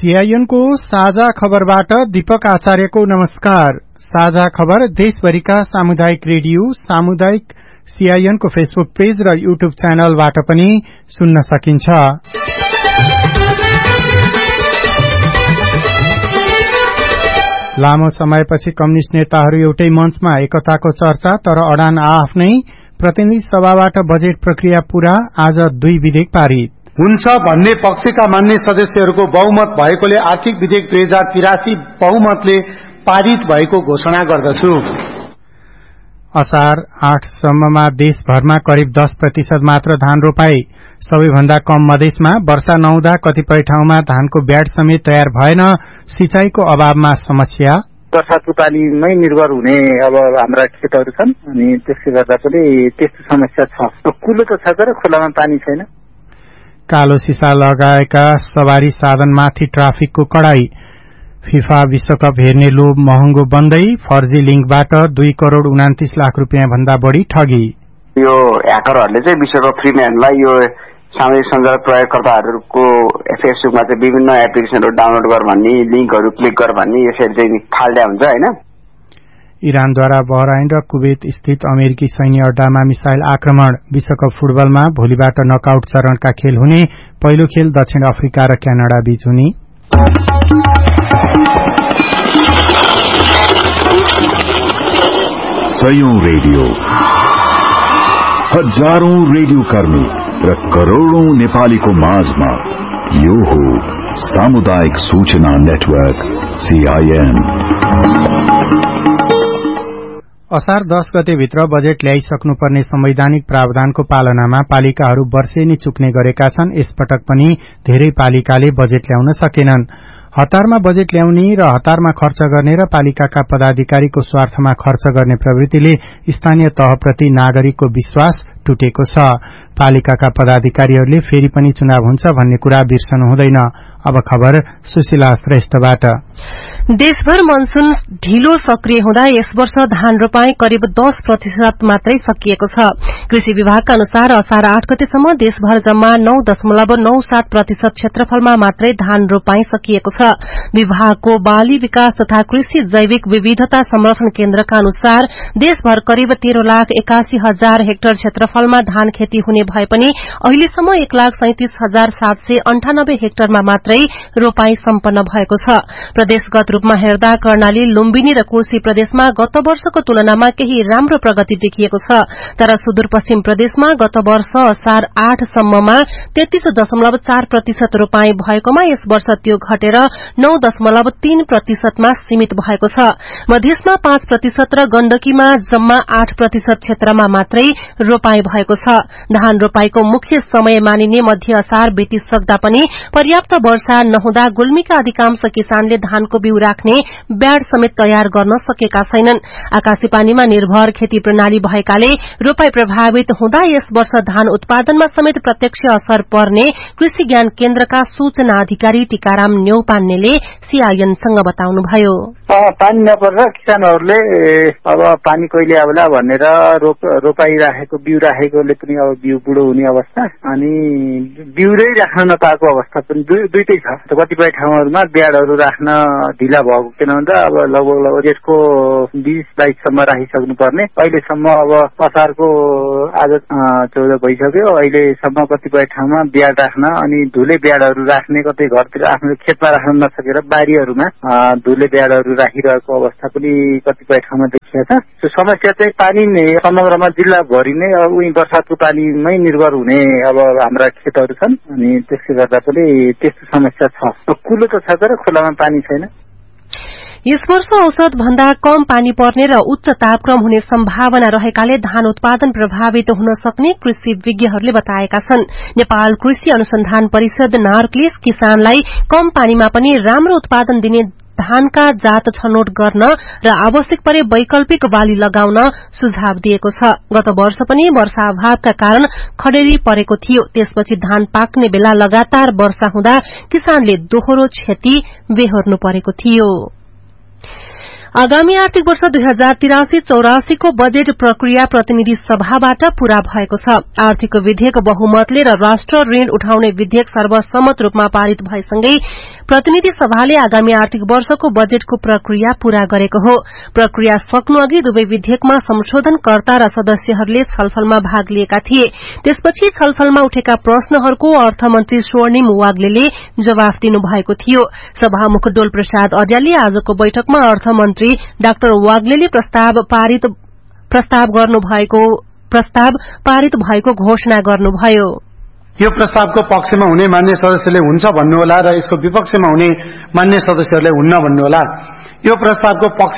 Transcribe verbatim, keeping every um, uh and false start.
CIN को साझा खबरबाट दीपक आचार्यको नमस्कार। साझा खबर देशभरिका सामुदायिक रेडियो, सामुदायिक सीआईएन को फेसबुक पेज र यूट्यूब च्यानलबाट पनि सुन्न सकिन्छ। लामो समयपछि कम्युनिष्ट नेताहरू एउटै मञ्चमा एकताको चर्चा, तर अडान आफ्नै। प्रतिनिधि सभाबाट बजेट प्रक्रिया पूरा, आज दुई विधेयक पारित। हुन्छ भन्ने पक्षका मान्य सदस्यहरूको बहुमत भएकोले आर्थिक विधेयक दुई हजार तिरासी बहुमतले पारित भएको घोषणा गर्दछु। असार आठसम्ममा देशभरमा करिब दस प्रतिशत मात्र धान रोपाई। सबैभन्दा कम मधेसमा वर्षा नहुँदा कतिपय ठाउँमा धानको ब्याड समेत तयार भएन। सिंचाईको अभावमा समस्या। वर्षाको पानीमै निर्भर हुने अब हाम्रा खेतहरू छन् अनि त्यसले गर्दा पनि त्यस्तो समस्या छ। कुलो त छ तर खोलामा पानी छैन। कालो सिसा लगाएका सवारी साधनमाथि ट्राफिकको कडाई। फिफा विश्वकप हेर्ने लोभ महँगो बन्दै, फर्जी लिंकबाट दुई करोड़ उनातिस लाख रुपियाँ भन्दा बढ़ी ठगी। यो ह्याकरहरूले चाहिँ विश्वकप फ्रीम्यानलाई यो सामाजिक सञ्जाल प्रयोगकर्ताहरूको फेसबुकमा चाहिँ विभिन्न एप्लिकेसनहरू डाउनलोड गर भन्ने, लिंकहरू क्लिक गर भन्ने यसरी चाहिँ फाल्दा हुन्छ हैन। इरानद्वारा बहराइन र कुवेत स्थित अमेरिकी सैन्य अड्डामा मिसाइल आक्रमण। विश्वकप फुटबलमा भोलिबाट नकआउट चरणका खेल हुने। पहिलो खेल दक्षिण अफ्रिका र क्यानाडा बीच हुने। सयौं रेडियो, हजारौं रेडियो कर्मी र करोड़ौं नेपालीको माझमा यो हो सामुदायिक सूचना नेटवर्क सीआईएन। असार दस गते भित्र बजेट ल्याइसक्नुपर्ने संवैधानिक प्रावधानको पालनामा पालिकाहरू वर्षेनी चुक्ने गरेका छन्। यसपटक पनि धेरै पालिकाले बजेट ल्याउन सकेनन्। हतारमा बजेट ल्याउने र हतारमा खर्च गर्ने र पालिकाका पदाधिकारीको स्वार्थमा खर्च गर्ने प्रवृत्तिले स्थानीय तहप्रति नागरिकको विश्वास टुटेको छ। पालिकाका पदाधिकारीहरूले फेरि पनि चुनाव हुन्छ भन्ने कुरा बिर्सनु हुँदैन। अब खबर सुशीला श्रेष्ठबाट। देशभर मनसून ढिलो सक्रिय हुँदा यस वर्ष धान रोपाई करिब दस प्रतिशत मात्रै सकिएको छ। कृषि विभागका अनुसार असार आठ गतेसम्म देशभर जम्मा नौ दशमलव नौ सात प्रतिशत क्षेत्रफलमा मात्रै धान रोपाई सकिएको छ। विभागको बाली विकास तथा कृषि जैविक विविधता संरक्षण केन्द्रका अनुसार देशभर करिब तेह्र लाख एकासी हजार हेक्टर क्षेत्रफलमा धान खेती हुने भए पनि अहिलेसम्म एक लाख सैंतिस हजार सात सय अन्ठानब्बे हेक्टरमा मात्रै रोपाई सम्पन्न भएको छ। प्रदेशगत रूपमा हेर्दा कर्णाली, लुम्बिनी र कोशी प्रदेशमा गत वर्षको तुलनामा केही राम्रो प्रगति देखिएको छ, तर सुदूरपश्चिम प्रदेशमा गत वर्ष असार आठसम्ममा तेत्तीस दशमलव चार प्रतिशत रोपाई भएकोमा यस वर्ष त्यो घटेर नौ दशमलव तीन प्रतिशतमा सीमित भएको छ। मधेसमा पाँच प्रतिशत र गण्डकीमा जम्मा आठ प्रतिशत क्षेत्रमा मात्रै रोपाई भएको छ। धान रोपाईको मुख्य समय मानिने मध्य असार बितिसक्दा पनि पर्याप्त वर्षा नहुँदा गुल्मीका अधिकांश किसानले धानको बिउ राख्ने ब्याड समेत तयार गर्न सकेका छैनन्। आकाशी पानीमा निर्भर खेती प्रणाली भएकाले रोपाई प्रभावित हुँदा यस वर्ष धान उत्पादनमा समेत प्रत्यक्ष असर पर्ने कृषि ज्ञान केन्द्रका सूचना अधिकारी टीकाराम न्यौपान्नेले सीआईएनसँग बताउनुभयो। पानी नपरेर किसानहरूले अब पानी कहिले आउला भनेर रोप रोपाई राखेको बिउ राखेकोले पनि अब बिउ बुढो हुने अवस्था अनि बिउरै राख्न नपाएको अवस्था पनि दुईटै छ। कतिपय ठाउँहरूमा ब्याडहरू राख्न ढिला भएको किन भन्दा अब लगभग लगभग यसको बीस बाइससम्म राखिसक्नु पर्ने। अहिलेसम्म अब असारको आज चौध भइसक्यो। अहिलेसम्म कतिपय ठाउँमा ब्याड राख्न अनि धुले ब्याडहरू राख्ने, कतै घरतिर आफ्नो खेतमा राख्न नसकेर बारीहरूमा धुले ब्याडहरू राखिरहेको अवस्था पनि कतिपय ठाउँमा देखिएको छ। समस्या चाहिँ पानी समग्रमा जिल्लाभरि नै उही वर्षाको पानीमै निर्भर हुने अब हाम्रा खेतहरू छन् अनि त्यसले गर्दा पनि त्यस्तो समस्या छ। कुलो त छ तर खोलामा पानी छैन। यस वर्ष औसत भन्दा कम पानी पर्ने र उच्च तापक्रम हुने सम्भावना रहेकाले धान उत्पादन प्रभावित हुन सक्ने कृषि विज्ञहरूले बताएका छन्। नेपाल कृषि अनुसन्धान परिषद नार्कले किसानलाई कम पानीमा पनि राम्रो उत्पादन दिने धानका जात छनौट गर्न र आवश्यक परे वैकल्पिक बाली लगाउन सुझाव दिएको छ। गत वर्ष पनि वर्षा अभावका कारण खडेरी परेको थियो। त्यसपछि धान पाक्ने बेला लगातार वर्षा हुँदा किसानले दोहोरो क्षति बेहोर्नु परेको थियो। आगामी आर्थिक वर्ष दुई हजार तिरासी चौरासी को बजेट प्रक्रिया प्रतिनिधि सभाबाट पूरा भएको छ। आर्थिक विधेयक बहुमतले र राष्ट्र ऋण उठाउने विधेयक सर्वसम्मत रूपमा पारित भएसँगै प्रतिनिधि सभाले आगामी आर्थिक वर्षको बजेटको प्रक्रिया पूरा गरेको हो। प्रक्रिया सक्नु अघि दुवै विधेयकमा संशोधनकर्ता र सदस्यहरूले छलफलमा भाग लिएका थिए। त्यसपछि छलफलमा उठेका प्रश्नहरूको अर्थमन्त्री स्वर्णिम वाग्लेले जवाफ दिनुभएको थियो। सभामुख डोल प्रसाद अर्यालले आजको बैठकमा अर्थमन्त्री डाक्टर वाग्लेले प्रस्ताव पारित प्रस्ताव गर्नुभएको प्रस्ताव पारित भएको घोषणा गर्नुभयो। यो प्रस्तावको पक्षमा हुने मान्य सदस्यले हुन्छ भन्नुहोला र यसको विपक्षमा हुने मान्य सदस्यहरूले हुन्न भन्नुहोला। यो प्रस्तावको पक्ष